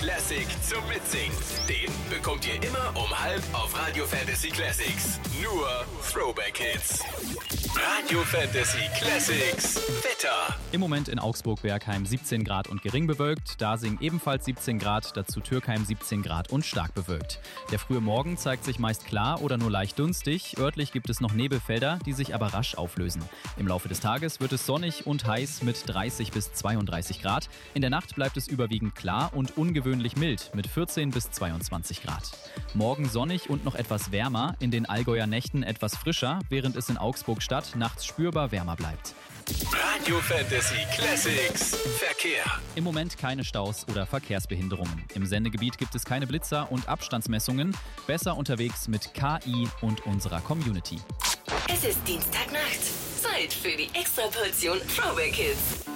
Classic zum Mitsingen. Den bekommt ihr immer um 12 auf Radio Fantasy Classics. Nur Throwback Hits. Radio Fantasy Classics. Wetter. Im Moment in Augsburg-Bergheim 17 Grad und gering bewölkt. Dasing ebenfalls 17 Grad, dazu Türkheim 17 Grad und stark bewölkt. Der frühe Morgen zeigt sich meist klar oder nur leicht dunstig. Örtlich gibt es noch Nebelfelder, die sich aber rasch auflösen. Im Laufe des Tages wird es sonnig und heiß mit 30 bis 32 Grad. In der Nacht bleibt es überwiegend klar und ungewöhnlich mild mit 14 bis 22 Grad. Morgen sonnig und noch etwas wärmer, in den Allgäuer Nächten etwas frischer, während es in Augsburg-Stadt nachts spürbar wärmer bleibt. Radio Fantasy Classics. Verkehr. Im Moment keine Staus oder Verkehrsbehinderungen. Im Sendegebiet gibt es keine Blitzer und Abstandsmessungen. Besser unterwegs mit KI und unserer Community. Es ist Dienstagnacht. Zeit für die Extraportion Throwback Hits.